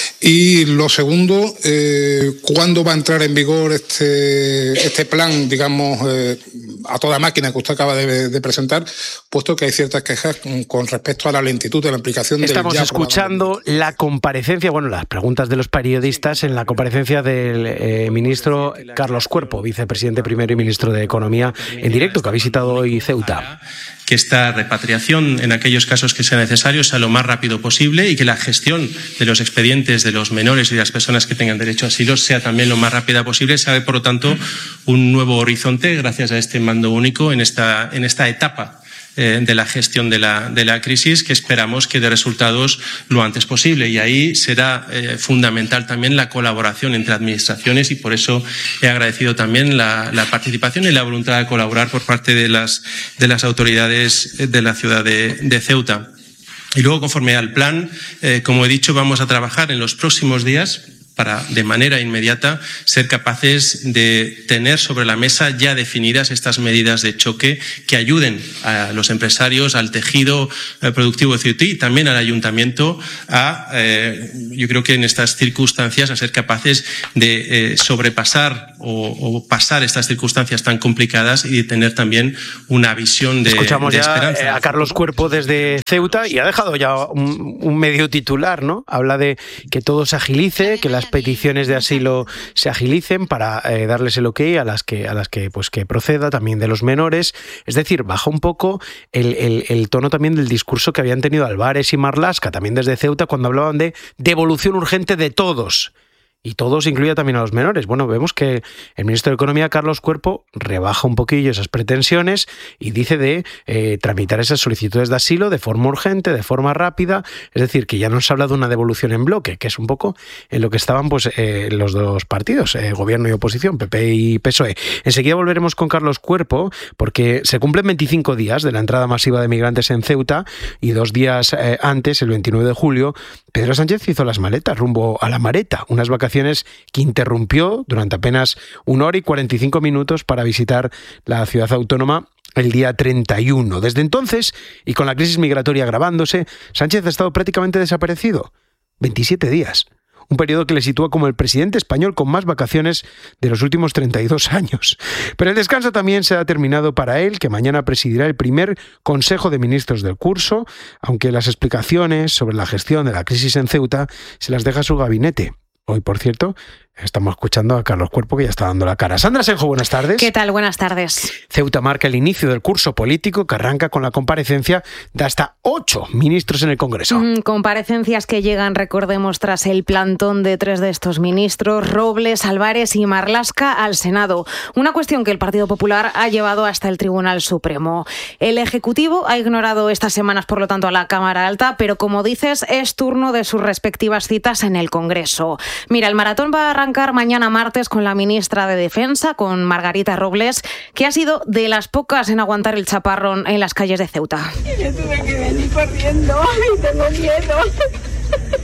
S21: Y lo segundo, eh, ¿cuándo va a entrar en vigor este, este plan, digamos, eh, a toda máquina que usted acaba de, de presentar, puesto que hay ciertas quejas con, con respecto a la lentitud de la aplicación del
S1: Estamos escuchando la comparecencia, bueno, las preguntas de los periodistas en la comparecencia del eh, ministro Carlos Cuerpo, vicepresidente primero y ministro de Economía, en directo, que ha visitado hoy Ceuta.
S22: Que esta repatriación, en aquellos casos que sea necesario, sea lo más rápido posible y que la gestión de los expedientes de los menores y de las personas que tengan derecho a asilo sea también lo más rápida posible. Se abre, por lo tanto, un nuevo horizonte gracias a este mando único en esta, en esta etapa eh, de la gestión de la, de la crisis, que esperamos que dé resultados lo antes posible. Y ahí será eh, fundamental también la colaboración entre administraciones, y por eso he agradecido también la, la participación y la voluntad de colaborar por parte de las, de las autoridades de la ciudad de, de Ceuta. Y luego, conforme al plan, eh, como he dicho, vamos a trabajar en los próximos días para, de manera inmediata, ser capaces de tener sobre la mesa ya definidas estas medidas de choque que ayuden a los empresarios, al tejido productivo de Ceuta y también al ayuntamiento a, eh, yo creo que en estas circunstancias, a ser capaces de eh, sobrepasar o, o pasar estas circunstancias tan complicadas y de tener también una visión de,
S1: Escuchamos
S22: de
S1: ya
S22: esperanza.
S1: a Carlos Cuerpo desde Ceuta y ha dejado ya un, un medio titular, ¿no? Habla de que todo se agilice, que las peticiones de asilo se agilicen para eh, darles el ok a las que a las que pues que proceda, también de los menores. Es decir, baja un poco el, el, el tono también del discurso que habían tenido Álvarez y Marlaska, también desde Ceuta, cuando hablaban de devolución urgente de todos. Y todos incluía también a los menores. Bueno, vemos que el ministro de Economía, Carlos Cuerpo, rebaja un poquillo esas pretensiones y dice de eh, tramitar esas solicitudes de asilo de forma urgente, de forma rápida. Es decir, que ya no se habla de una devolución en bloque, que es un poco en lo que estaban pues eh, los dos partidos, eh, gobierno y oposición, P P y P S O E. Enseguida volveremos con Carlos Cuerpo, porque se cumplen veinticinco días de la entrada masiva de migrantes en Ceuta y dos días eh, antes, el veintinueve de julio, Pedro Sánchez hizo las maletas rumbo a La Mareta, unas vacaciones que interrumpió durante apenas una hora y cuarenta y cinco minutos para visitar la ciudad autónoma el día treinta y uno. Desde entonces, y con la crisis migratoria agravándose, Sánchez ha estado prácticamente desaparecido. veintisiete días. Un periodo que le sitúa como el presidente español con más vacaciones de los últimos treinta y dos años. Pero el descanso también se ha terminado para él, que mañana presidirá el primer Consejo de Ministros del curso, aunque las explicaciones sobre la gestión de la crisis en Ceuta se las deja su gabinete. Hoy, por cierto, estamos escuchando a Carlos Cuerpo, que ya está dando la cara. Sandra Senjo, buenas tardes.
S23: ¿Qué tal? Buenas tardes.
S1: Ceuta marca el inicio del curso político que arranca con la comparecencia de hasta ocho ministros en el Congreso.
S23: Mm, comparecencias que llegan, recordemos, tras el plantón de tres de estos ministros, Robles, Álvarez y Marlaska, al Senado. Una cuestión que el Partido Popular ha llevado hasta el Tribunal Supremo. El Ejecutivo ha ignorado estas semanas, por lo tanto, a la Cámara Alta, pero como dices, es turno de sus respectivas citas en el Congreso. Mira, el maratón va a arrancar mañana martes con la ministra de Defensa, con Margarita Robles, que ha sido de las pocas en aguantar el chaparrón en las calles de Ceuta.
S24: Yo tuve que venir corriendo y tengo miedo.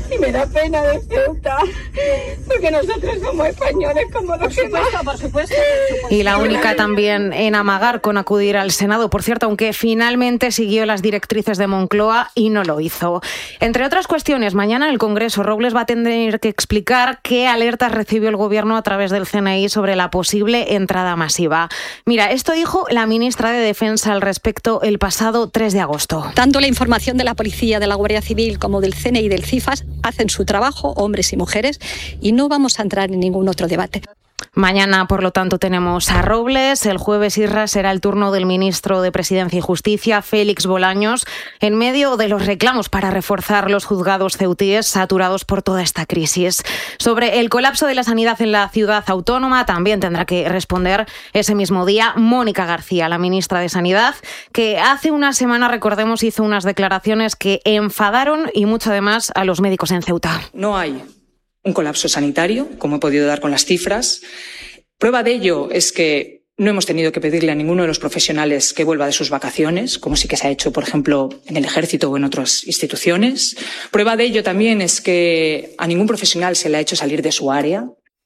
S3: Y me da pena de Ceuta, porque nosotros somos españoles como los demás. Por supuesto.
S23: Y la única también en amagar con acudir al Senado, por cierto, aunque finalmente siguió las directrices de Moncloa y no lo hizo. Entre otras cuestiones, mañana en el Congreso Robles va a tener que explicar qué alertas recibió el Gobierno a través del C N I sobre la posible entrada masiva. Mira, esto dijo la ministra de Defensa al respecto el pasado tres de agosto.
S4: Tanto la información de la Policía, de la Guardia Civil como del C N I y del CIFAS hacen su trabajo, hombres y mujeres, y no vamos a entrar en ningún otro debate.
S23: Mañana, por lo tanto, tenemos a Robles. El jueves, Isra, será el turno del ministro de Presidencia y Justicia, Félix Bolaños, en medio de los reclamos para reforzar los juzgados ceutíes saturados por toda esta crisis. Sobre el colapso de la sanidad en la ciudad autónoma, también tendrá que responder ese mismo día Mónica García, la ministra de Sanidad, que hace una semana, recordemos, hizo unas declaraciones que enfadaron y mucho además a los médicos en Ceuta.
S5: No hay un colapso sanitario, como he podido dar con las cifras. Prueba de ello es que no hemos tenido que pedirle a ninguno de los profesionales que vuelva de sus vacaciones, como sí que se ha hecho, por ejemplo, en el Ejército o en otras instituciones. Prueba de ello también es que a ningún profesional se le ha hecho salir de su área.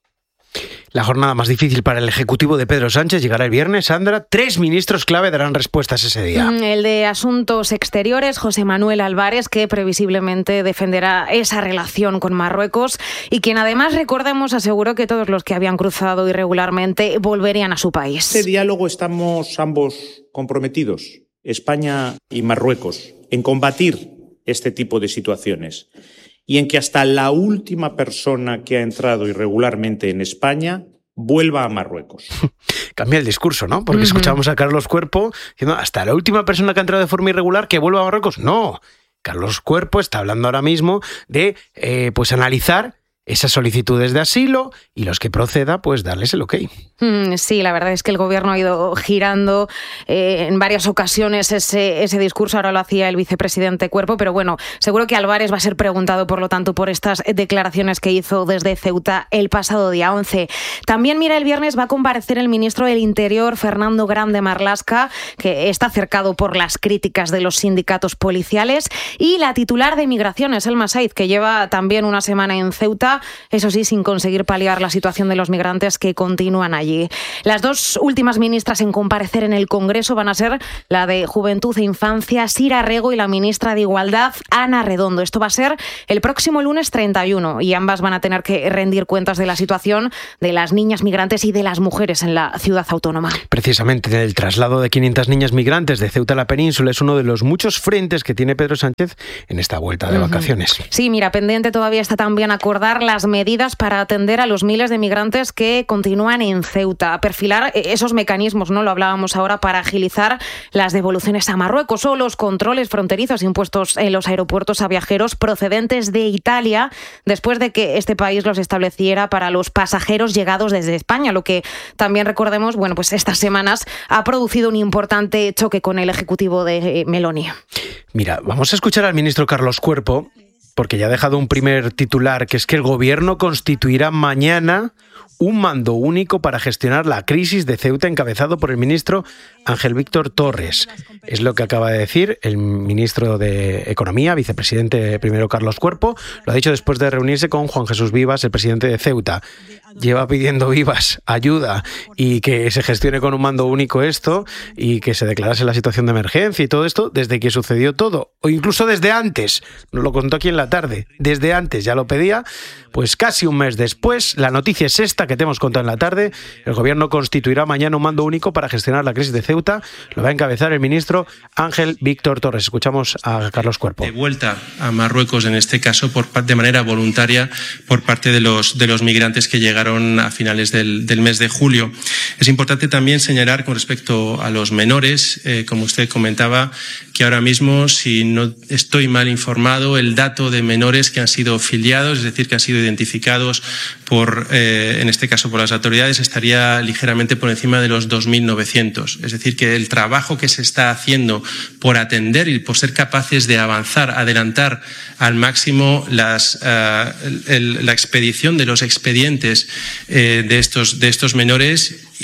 S1: La jornada más difícil para el Ejecutivo de Pedro Sánchez llegará el viernes. Sandra, tres ministros clave darán respuestas ese día.
S23: El de Asuntos Exteriores, José Manuel Álvarez, que previsiblemente defenderá esa relación con Marruecos y quien además, recordemos, aseguró que todos los que habían cruzado irregularmente volverían a su país.
S24: Este diálogo estamos ambos comprometidos, España y Marruecos, en combatir este tipo de situaciones y en que hasta la última persona que ha entrado irregularmente en España vuelva a Marruecos.
S1: Cambia el discurso, ¿no? Porque uh-huh. escuchamos a Carlos Cuerpo diciendo hasta la última persona que ha entrado de forma irregular que vuelva a Marruecos. No, Carlos Cuerpo está hablando ahora mismo de eh, pues analizar esas solicitudes de asilo y los que proceda, pues darles el ok.
S23: Mm, sí, la verdad es que el Gobierno ha ido girando eh, en varias ocasiones ese, ese discurso. Ahora lo hacía el vicepresidente Cuerpo, pero bueno, seguro que Álvarez va a ser preguntado, por lo tanto, por estas declaraciones que hizo desde Ceuta el pasado día once. También, mira, el viernes va a comparecer el ministro del Interior, Fernando Grande Marlaska, que está cercado por las críticas de los sindicatos policiales, y la titular de Migraciones, Elma Saiz, que lleva también una semana en Ceuta, eso sí, sin conseguir paliar la situación de los migrantes que continúan allí. Las dos últimas ministras en comparecer en el Congreso van a ser la de Juventud e Infancia, Sira Rego, y la ministra de Igualdad, Ana Redondo. Esto va a ser el próximo lunes treinta y uno y ambas van a tener que rendir cuentas de la situación de las niñas migrantes y de las mujeres en la ciudad autónoma.
S1: Precisamente el traslado de quinientas niñas migrantes de Ceuta a la península es uno de los muchos frentes que tiene Pedro Sánchez en esta vuelta de uh-huh. vacaciones.
S23: Sí, mira, pendiente todavía está también acordar las medidas para atender a los miles de migrantes que continúan en Ceuta, perfilar esos mecanismos, ¿no? Lo hablábamos ahora, para agilizar las devoluciones a Marruecos o los controles fronterizos impuestos en los aeropuertos a viajeros procedentes de Italia después de que este país los estableciera para los pasajeros llegados desde España, lo que también, recordemos, bueno, pues estas semanas ha producido un importante choque con el ejecutivo de Meloni.
S1: Mira, vamos a escuchar al ministro Carlos Cuerpo, porque ya ha dejado un primer titular, que es que el Gobierno constituirá mañana un mando único para gestionar la crisis de Ceuta, encabezado por el ministro Ángel Víctor Torres. Es lo que acaba de decir el ministro de Economía, vicepresidente primero Carlos Cuerpo. Lo ha dicho después de reunirse con Juan Jesús Vivas, el presidente de Ceuta. Lleva pidiendo Vivas ayuda y que se gestione con un mando único esto y que se declarase la situación de emergencia y todo esto desde que sucedió todo, o incluso desde antes. Nos lo contó aquí en la tarde. Desde antes ya lo pedía. Pues casi un mes después, la noticia es esta que te hemos contado en la tarde. El Gobierno constituirá mañana un mando único para gestionar la crisis de Ceuta. Lo va a encabezar el ministro Ángel Víctor Torres. Escuchamos a Carlos Cuerpo.
S22: De vuelta a Marruecos, en este caso, por, de manera voluntaria por parte de los, de los migrantes que llegaron a finales del, del mes de julio. Es importante también señalar con respecto a los menores, eh, como usted comentaba, que ahora mismo, si no estoy mal informado, el dato de menores que han sido filiados, es decir, que han sido identificados por, eh, en este caso por las autoridades, estaría ligeramente por encima de los dos mil novecientos. Es decir, que el trabajo que se está haciendo por atender y por ser capaces de avanzar, adelantar al máximo las, uh, el, la expedición de los expedientes eh, de estos, de estos menores y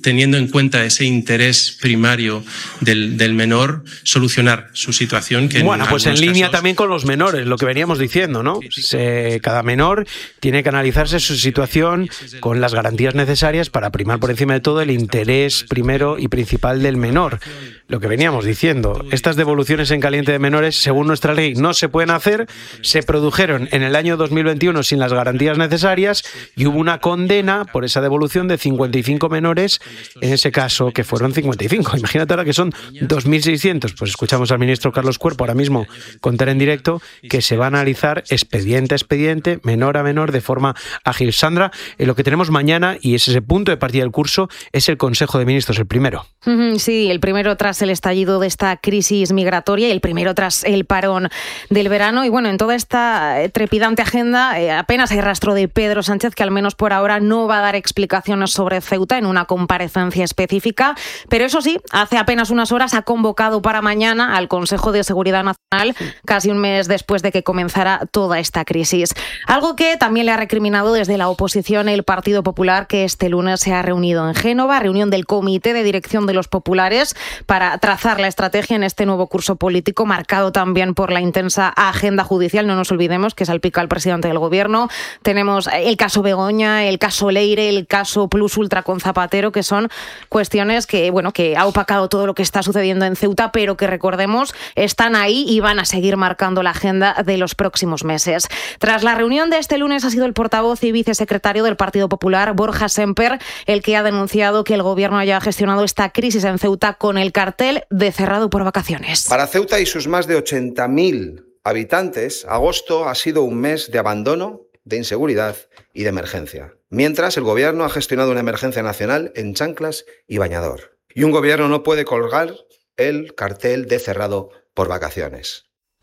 S22: teniendo en cuenta ese interés primario del, del menor, solucionar su situación. Que
S1: bueno,
S22: en
S1: pues en línea
S22: casos...
S1: también con los menores, lo que veníamos diciendo, ¿no? Se, cada menor tiene que analizarse su situación con las garantías necesarias para primar por encima de todo el interés primero y principal del menor. Lo que veníamos diciendo, estas devoluciones en caliente de menores, según nuestra ley, no se pueden hacer, se produjeron en el año dos mil veintiuno sin las garantías necesarias y hubo una condena por esa devolución de cincuenta y cinco menores, en ese caso que fueron cincuenta y cinco. Imagínate ahora que son dos mil seiscientos. Pues escuchamos al ministro Carlos Cuerpo ahora mismo contar en directo que se va a analizar expediente a expediente, menor a menor, de forma ágil. Sandra, en lo que tenemos mañana, y es ese punto de partida del curso, es el Consejo de Ministros, el primero.
S23: Sí, el primero tras el estallido de esta crisis migratoria y el primero tras el parón del verano. Y bueno, en toda esta trepidante agenda eh, apenas hay rastro de Pedro Sánchez, que al menos por ahora no va a dar explicaciones sobre Ceuta en una comparecencia específica. Pero eso sí, hace apenas unas horas ha convocado para mañana al Consejo de Seguridad Nacional, casi un mes después de que comenzara toda esta crisis. Algo que también le ha recriminado desde la oposición el Partido Popular, que este lunes se ha reunido en Génova, reunión del Comité de Dirección de los Populares, para trazar la estrategia en este nuevo curso político, marcado también por la intensa agenda judicial. No nos olvidemos que salpica al presidente del Gobierno. Tenemos el caso Begoña, el caso Leire, el caso Plus Ultra con Zapatero, que son cuestiones que, bueno, que ha opacado todo lo que está sucediendo en Ceuta, pero que, recordemos, están ahí y van a seguir marcando la agenda de los próximos meses. Tras la reunión de este lunes ha sido el portavoz y vicesecretario del Partido Popular, Borja Semper, el que ha denunciado que el Gobierno haya gestionado esta crisis en Ceuta con el cartel de cerrado por vacaciones.
S2: Para Ceuta y sus más de ochenta mil habitantes, agosto ha sido un mes de abandono, de inseguridad y de emergencia. Mientras, el Gobierno ha gestionado una emergencia nacional en chanclas y bañador. Y un Gobierno no puede colgar el cartel de cerrado por vacaciones.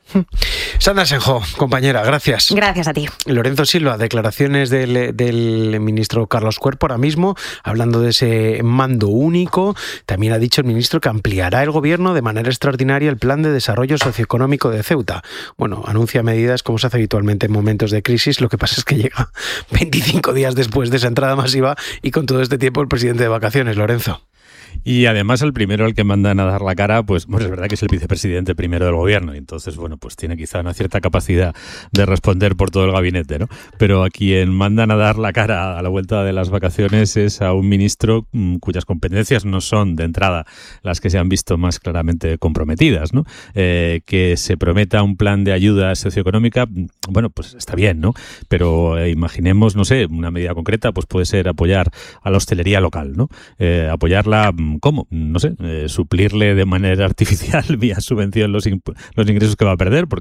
S1: Sandra Senjo, compañera, gracias.
S23: Gracias a ti.
S1: Lorenzo Silva, declaraciones del, del ministro Carlos Cuerpo ahora mismo, hablando de ese mando único. También ha dicho el ministro que ampliará el Gobierno de manera extraordinaria el plan de desarrollo socioeconómico de Ceuta. Bueno, anuncia medidas como se hace habitualmente en momentos de crisis, lo que pasa es que llega veinticinco días después de esa entrada masiva y con todo este tiempo el presidente de vacaciones, Lorenzo.
S8: Y además el primero al que mandan a dar la cara, pues bueno, es verdad que es el vicepresidente primero del gobierno, y entonces, bueno, pues tiene quizá una cierta capacidad de responder por todo el gabinete, ¿no? Pero a quien mandan a dar la cara a la vuelta de las vacaciones es a un ministro mmm, cuyas competencias no son de entrada las que se han visto más claramente comprometidas, ¿no? Eh, que se prometa un plan de ayuda socioeconómica, bueno, pues está bien, ¿no? Pero eh, imaginemos, no sé, una medida concreta, pues puede ser apoyar a la hostelería local, ¿no? Eh, apoyarla. ¿Cómo? No sé, eh, suplirle de manera artificial vía subvención los, los ingresos que va a perder, porque